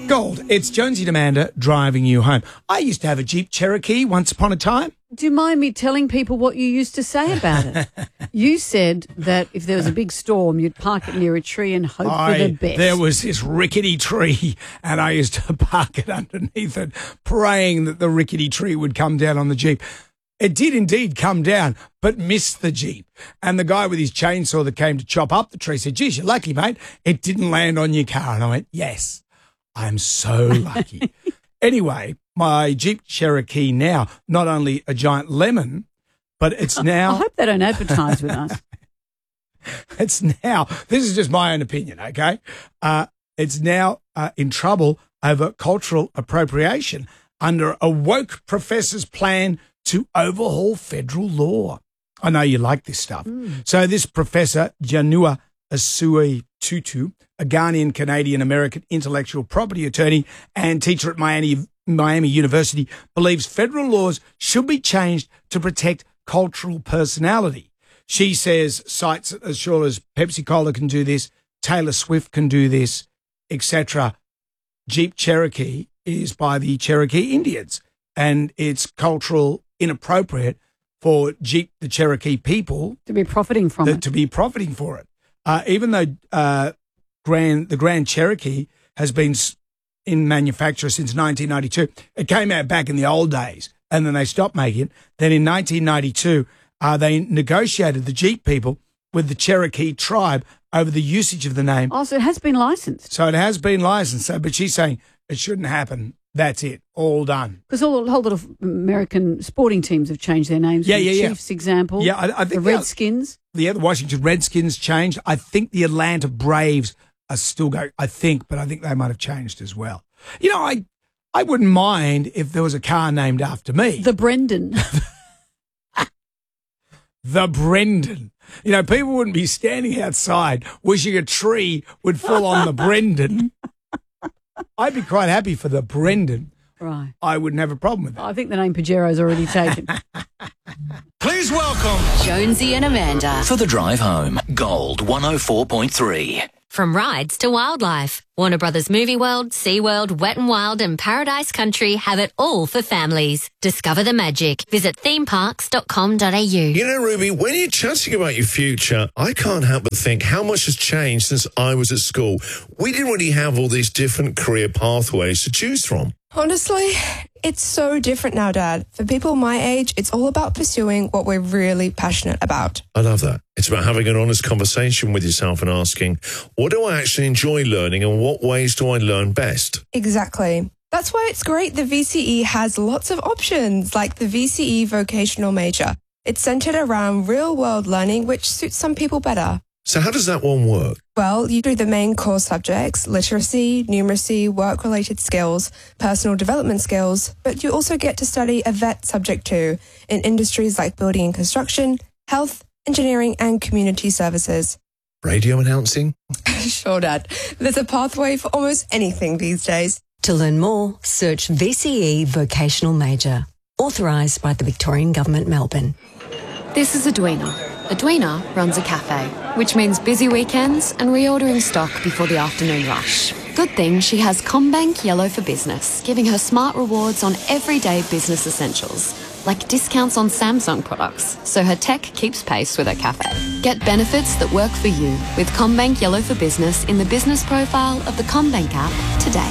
Gold, it's Jonesy and Amanda driving you home. I used to have a Jeep Cherokee once upon a time. Do you mind me telling people what you used to say about it? You said that if there was a big storm, you'd park it near a tree and hope for the best. There was this rickety tree, and I used to park it underneath it, praying that the rickety tree would come down on the Jeep. It did indeed come down, but missed the Jeep. And the guy with his chainsaw that came to chop up the tree said, geez, you're lucky, mate. It didn't land on your car. And I went, yes, I'm so lucky. Anyway, my Jeep Cherokee now, not only a giant lemon, but it's now... I hope they don't advertise with us. It's now, this is just my own opinion, okay? It's now in trouble over cultural appropriation under a woke professor's plan to overhaul federal law. I know you like this stuff. So this professor, Janua Asui Tutu, a Ghanaian Canadian-American intellectual property attorney and teacher at Miami University, believes federal laws should be changed to protect cultural personality. She says sites as sure as Pepsi-Cola can do this, Taylor Swift can do this, etc. Jeep Cherokee is by the Cherokee Indians, and it's cultural inappropriate for Jeep, the Cherokee people, to be profiting from it. To be profiting for it. Even though the Grand Cherokee has been in manufacture since 1992, it came out back in the old days, and then they stopped making it. Then in 1992, they negotiated, the Jeep people, with the Cherokee tribe over the usage of the name. Oh, so it has been licensed. So it has been licensed. So, but she's saying it shouldn't happen. That's it. All done. Because a whole lot of American sporting teams have changed their names. Yeah. Chiefs example. Yeah, I think the Redskins. The Washington Redskins changed. I think the Atlanta Braves are still going. I think they might have changed as well. You know, I wouldn't mind if there was a car named after me. The Brendan. The Brendan. You know, people wouldn't be standing outside wishing a tree would fall on the Brendan. I'd be quite happy for the Brendan. Right. I wouldn't have a problem with that. I think the name Pajero's already taken. Please welcome Jonesy and Amanda for the drive home. Gold 104.3. From rides to wildlife, Warner Brothers Movie World, SeaWorld, Wet n Wild and Paradise Country have it all for families. Discover the magic. Visit themeparks.com.au. You know, Ruby, when you're chatting about your future, I can't help but think how much has changed since I was at school. We didn't really have all these different career pathways to choose from. Honestly, it's so different now, Dad. For people my age, it's all about pursuing what we're really passionate about. I love that. It's about having an honest conversation with yourself and asking, what do I actually enjoy learning and what ways do I learn best? Exactly. That's why it's great the VCE has lots of options, like the VCE vocational major. It's centered around real-world learning, which suits some people better. So how does that one work? Well, you do the main core subjects, literacy, numeracy, work-related skills, personal development skills, but you also get to study a VET subject too, in industries like building and construction, health, engineering, and community services. Radio announcing? Sure, Dad. There's a pathway for almost anything these days. To learn more, search VCE Vocational Major. Authorised by the Victorian Government, Melbourne. This is Edwina. Edwina runs a cafe, which means busy weekends and reordering stock before the afternoon rush. Good thing she has CommBank Yellow for Business, giving her smart rewards on everyday business essentials, like discounts on Samsung products, so her tech keeps pace with her cafe. Get benefits that work for you with CommBank Yellow for Business in the business profile of the CommBank app today.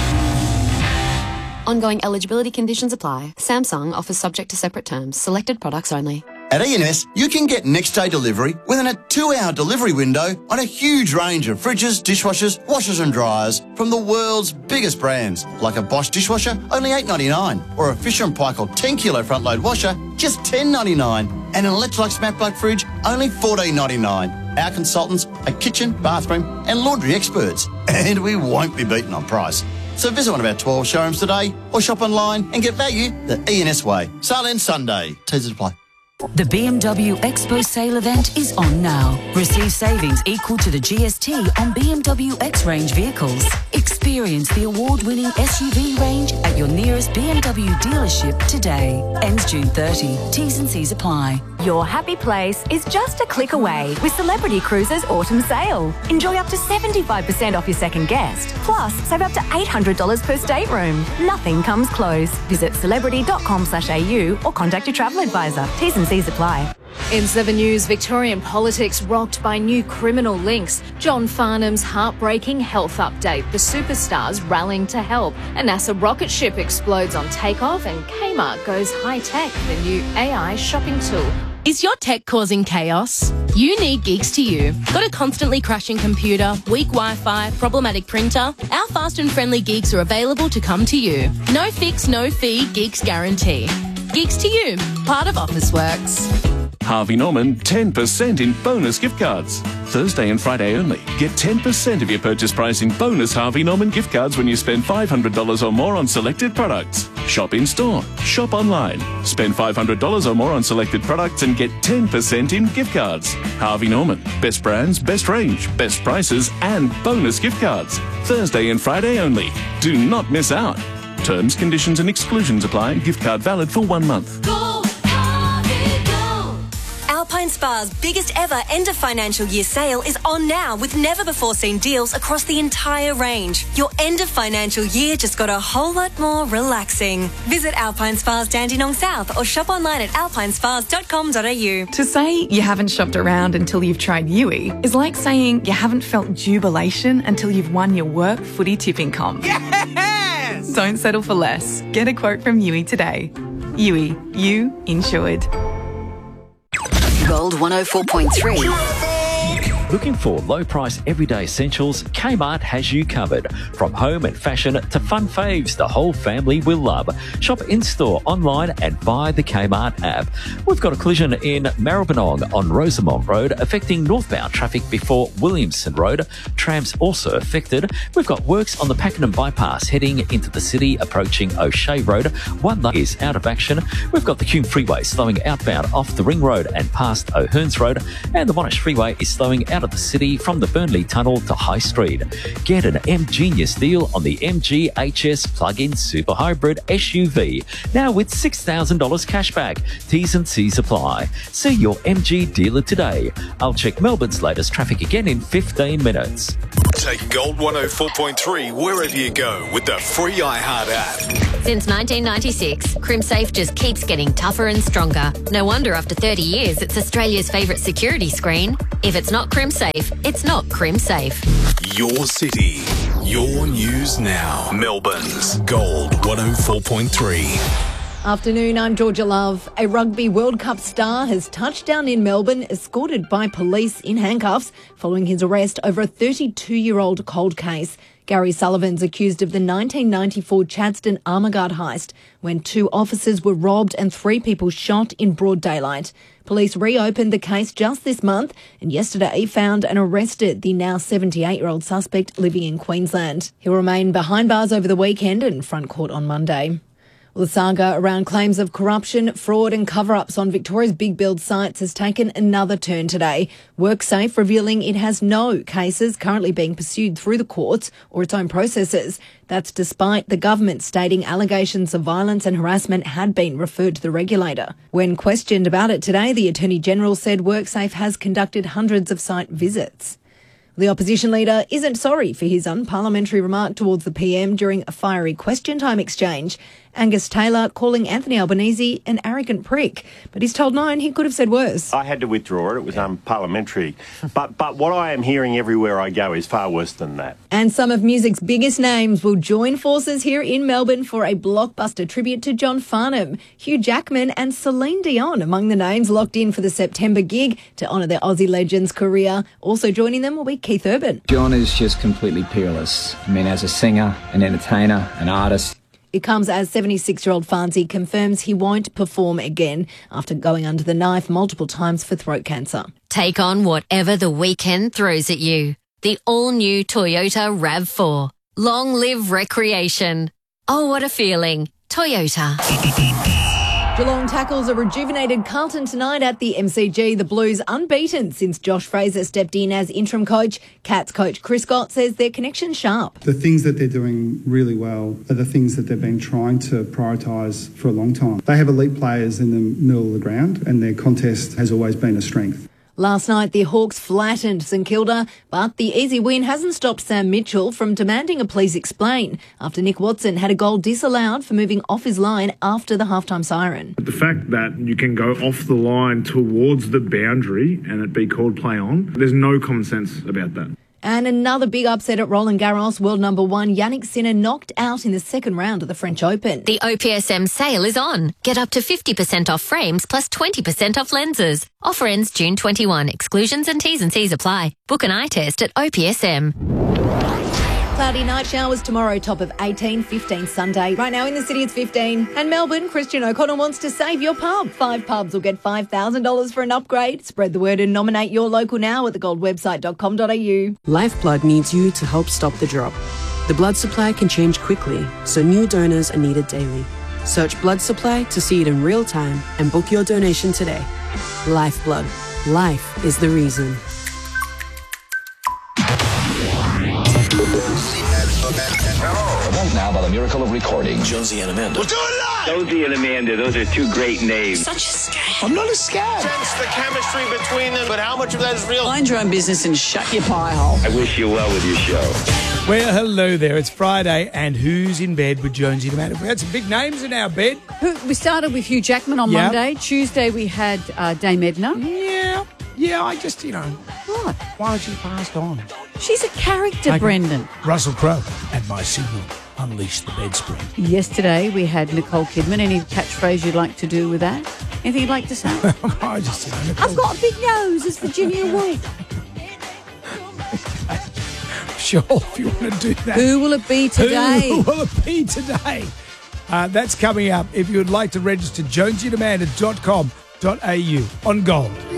Ongoing eligibility conditions apply. Samsung offers subject to separate terms. Selected products only. At E&S, you can get next-day delivery within a 2-hour delivery window on a huge range of fridges, dishwashers, washers and dryers from the world's biggest brands, like a Bosch dishwasher, only $8.99, or a Fisher & Paykel 10-kilo front-load washer, just $10.99, and an Electrolux Smart Plug fridge, only $14.99. Our consultants are kitchen, bathroom and laundry experts, and we won't be beaten on price. So visit one of our 12 showrooms today or shop online and get value the E&S way. Sale ends Sunday. Teasers apply. The BMW Expo sale event is on now. Receive savings equal to the GST on BMW X-Range vehicles. Experience Experience the award-winning SUV range at your nearest BMW dealership today. Ends June 30. T's and C's apply. Your happy place is just a click away with Celebrity Cruises Autumn Sale. Enjoy up to 75% off your second guest. Plus, save up to $800 per stateroom. Nothing comes close. Visit celebrity.com.au or contact your travel advisor. T's and C's apply. In 7 News, Victorian politics rocked by new criminal links. John Farnham's heartbreaking health update. The superstars rallying to help. A NASA rocket ship explodes on takeoff, and Kmart goes high-tech with a new AI shopping tool. Is your tech causing chaos? You need Geeks to You. Got a constantly crashing computer, weak Wi-Fi, problematic printer? Our fast and friendly Geeks are available to come to you. No fix, no fee, Geeks guarantee. Geeks to You, part of Officeworks. Harvey Norman 10% in bonus gift cards. Thursday and Friday only. Get 10% of your purchase price in bonus Harvey Norman gift cards when you spend $500 or more on selected products. Shop in store. Shop online. Spend $500 or more on selected products and get 10% in gift cards. Harvey Norman. Best brands, best range, best prices and bonus gift cards. Thursday and Friday only. Do not miss out. Terms, conditions and exclusions apply. Gift card valid for 1 month. Alpine Spa's biggest ever end of financial year sale is on now with never before seen deals across the entire range. Your end of financial year just got a whole lot more relaxing. Visit Alpine Spa's Dandenong South or shop online at alpinespas.com.au. To say you haven't shopped around until you've tried Yui is like saying you haven't felt jubilation until you've won your work footy tipping comp. Yes! Don't settle for less. Get a quote from Yui today. Yui, you insured. Gold 104.3. Looking for low-price everyday essentials? Kmart has you covered. From home and fashion to fun faves the whole family will love. Shop in-store, online and via the Kmart app. We've got a collision in Maribyrnong on Rosamond Road affecting northbound traffic before Williamson Road. Trams also affected. We've got works on the Pakenham bypass heading into the city approaching O'Shea Road. One lane is out of action. We've got the Hume Freeway slowing outbound off the Ring Road and past O'Hearns Road. And the Monash Freeway is slowing out of the city from the Burnley Tunnel to High Street. Get an M-Genius deal on the MG HS plug-in super hybrid SUV. Now with $6,000 cashback. T's and C's apply. See your MG dealer today. I'll check Melbourne's latest traffic again in 15 minutes. Take Gold 104.3 wherever you go with the free iHeart app. Since 1996, CrimSafe just keeps getting tougher and stronger. No wonder after 30 years, it's Australia's favourite security screen. If it's not CrimSafe, it's not CrimSafe. Your city, your news now. Melbourne's Gold 104.3. Afternoon, I'm Georgia Love. A Rugby World Cup star has touched down in Melbourne, escorted by police in handcuffs following his arrest over a 32-year-old cold case. Gary Sullivan's accused of the 1994 Chadstone Armourguard heist, when 2 officers were robbed and 3 people shot in broad daylight. Police reopened the case just this month and yesterday found and arrested the now 78-year-old suspect living in Queensland. He'll remain behind bars over the weekend and front court on Monday. Well, the saga around claims of corruption, fraud and cover-ups on Victoria's big build sites has taken another turn today. WorkSafe revealing it has no cases currently being pursued through the courts or its own processes. That's despite the government stating allegations of violence and harassment had been referred to the regulator. When questioned about it today, the Attorney-General said WorkSafe has conducted hundreds of site visits. The opposition leader isn't sorry for his unparliamentary remark towards the PM during a fiery question time exchange. Angus Taylor calling Anthony Albanese an arrogant prick, but he's told Nine he could have said worse. I had to withdraw it. It was unparliamentary. But what I am hearing everywhere I go is far worse than that. And some of music's biggest names will join forces here in Melbourne for a blockbuster tribute to John Farnham. Hugh Jackman and Celine Dion among the names locked in for the September gig to honour their Aussie legend's career. Also joining them will be Keith Urban. John is just completely peerless. I mean, as a singer, an entertainer, an artist. It comes as 76-year-old Farnsey confirms he won't perform again after going under the knife multiple times for throat cancer. Take on whatever the weekend throws at you. The all-new Toyota RAV4. Long live recreation. Oh, what a feeling. Toyota. Geelong tackles a rejuvenated Carlton tonight at the MCG. The Blues unbeaten since Josh Fraser stepped in as interim coach. Cats coach Chris Scott says their connection's sharp. The things that they're doing really well are the things that they've been trying to prioritise for a long time. They have elite players in the middle of the ground and their contest has always been a strength. Last night, the Hawks flattened St Kilda, but the easy win hasn't stopped Sam Mitchell from demanding a please explain after Nick Watson had a goal disallowed for moving off his line after the halftime siren. The fact that you can go off the line towards the boundary and it be called play on, there's no common sense about that. And another big upset at Roland Garros. World number one Yannick Sinner knocked out in the second round of the French Open. The OPSM sale is on. Get up to 50% off frames plus 20% off lenses. Offer ends June 21. Exclusions and T's and C's apply. Book an eye test at OPSM. Cloudy night showers tomorrow, top of 18, 15 Sunday. Right now in the city it's 15. And Melbourne, Christian O'Connell wants to save your pub. 5 pubs will get $5,000 for an upgrade. Spread the word and nominate your local now at thegoldwebsite.com.au. Lifeblood needs you to help stop the drop. The blood supply can change quickly, so new donors are needed daily. Search blood supply to see it in real time and book your donation today. Lifeblood. Life is the reason. Now, by the miracle of recording, Jonesy and Amanda. We'll do it live! Jonesy and Amanda, those are two great names. Such a scam. I'm not a scam. Sense the chemistry between them, but how much of that is real? Mind your own business and shut your pie hole. I wish you well with your show. Well, hello there. It's Friday, and who's in bed with Jonesy and Amanda? We had some big names in our bed. We started with Hugh Jackman on Monday. Tuesday we had Dame Edna. Yeah, I just, What? Why did she pass on? She's a character, Brendan. Russell Crowe, at my signal, unleash the bed spring. Yesterday we had Nicole Kidman. Any catchphrase you'd like to do with that? Anything you'd like to say? I just I've got a big nose. It's Virginia Woolf. Sure, if you want to do that. Who will it be today? Who will it be today? That's coming up. If you would like to register, jonesyandamanda.com.au on Gold.